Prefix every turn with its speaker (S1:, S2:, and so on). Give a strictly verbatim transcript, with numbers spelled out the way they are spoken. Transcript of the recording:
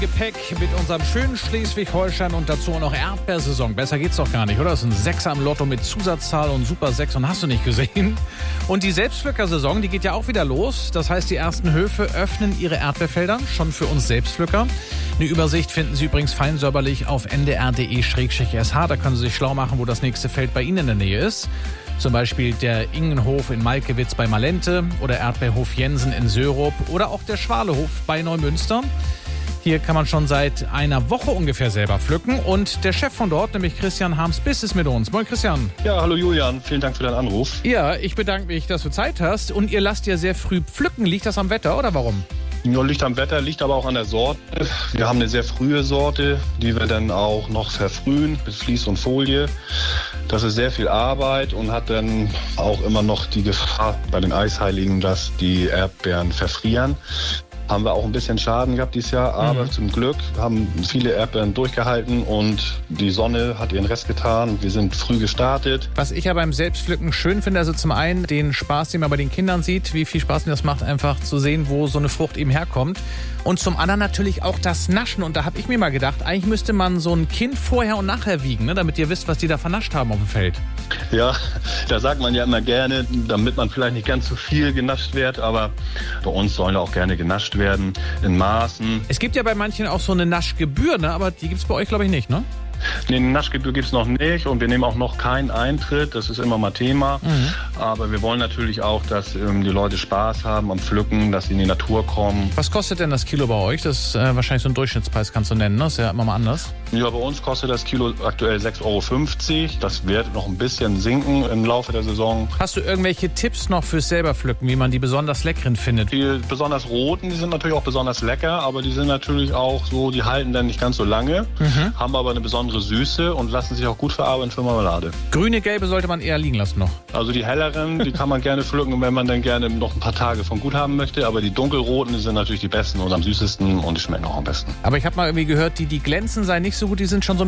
S1: Gepäck mit unserem schönen Schleswig-Holstein und dazu auch noch Erdbeersaison. Besser geht's doch gar nicht, oder? Das ist ein Sechser am Lotto mit Zusatzzahl und Super sechs und hast du nicht gesehen. Und die Selbstpflückersaison, die geht ja auch wieder los. Das heißt, die ersten Höfe öffnen ihre Erdbeerfelder schon für uns Selbstpflücker. Eine Übersicht finden Sie übrigens feinsäuberlich auf n d r punkt d e slash s h. Da können Sie sich schlau machen, wo das nächste Feld bei Ihnen in der Nähe ist. Zum Beispiel der Ingenhof in Malkewitz bei Malente oder Erdbeerhof Jensen in Sörup oder auch der Schwalehof bei Neumünster. Hier kann man schon seit einer Woche ungefähr selber pflücken. Und der Chef von dort, nämlich Christian Harms-Biss, ist mit uns. Moin Christian.
S2: Ja, hallo Julian. Vielen Dank für deinen Anruf.
S1: Ja, ich bedanke mich, dass du Zeit hast. Und ihr lasst ja sehr früh pflücken. Liegt das am Wetter oder warum?
S2: Ja, liegt am Wetter, liegt aber auch an der Sorte. Wir haben eine sehr frühe Sorte, die wir dann auch noch verfrühen mit Vlies und Folie. Das ist sehr viel Arbeit und hat dann auch immer noch die Gefahr bei den Eisheiligen, dass die Erdbeeren verfrieren. Haben wir auch ein bisschen Schaden gehabt dieses Jahr, aber mhm. zum Glück haben viele Erdbeeren durchgehalten und die Sonne hat ihren Rest getan. Wir sind früh gestartet.
S1: Was ich ja beim Selbstpflücken schön finde, also zum einen den Spaß, den man bei den Kindern sieht, wie viel Spaß mir das macht, einfach zu sehen, wo so eine Frucht eben herkommt. Und zum anderen natürlich auch das Naschen. Und da habe ich mir mal gedacht, eigentlich müsste man so ein Kind vorher und nachher wiegen, ne, damit ihr wisst, was die da vernascht haben auf dem Feld.
S2: Ja, da sagt man ja immer gerne, damit man vielleicht nicht ganz so viel genascht wird, aber bei uns sollen auch gerne genascht werden, in Maßen.
S1: Es gibt ja bei manchen auch so eine Naschgebühr, ne, aber die gibt es bei euch, glaube ich, nicht, ne?
S2: Nee, eine Naschgebühr gibt es noch nicht und wir nehmen auch noch keinen Eintritt, das ist immer mal Thema. Mhm. Aber wir wollen natürlich auch, dass ähm, die Leute Spaß haben am Pflücken, dass sie in die Natur kommen. Was kostet denn das Kilo bei euch? Das ist äh, wahrscheinlich so ein Durchschnittspreis, kannst du nennen, ne? Das ist ja immer mal anders. Ja, bei uns kostet das Kilo aktuell sechs Euro fünfzig. Das wird noch ein bisschen sinken im Laufe der Saison.
S1: Hast du irgendwelche Tipps noch fürs selber Pflücken, wie man die besonders leckeren findet?
S2: Die besonders roten, die sind natürlich auch besonders lecker, aber die sind natürlich auch so, die halten dann nicht ganz so lange, mhm. haben aber eine besondere Süße und lassen sich auch gut verarbeiten für Marmelade.
S1: Grüne, gelbe sollte man eher liegen lassen noch.
S2: Also die helleren, die kann man gerne pflücken, wenn man dann gerne noch ein paar Tage von gut haben möchte, aber die dunkelroten, die sind natürlich die besten und am süßesten und die schmecken auch am besten.
S1: Aber ich habe mal irgendwie gehört, die, die glänzen, seien nicht so gut, die sind schon so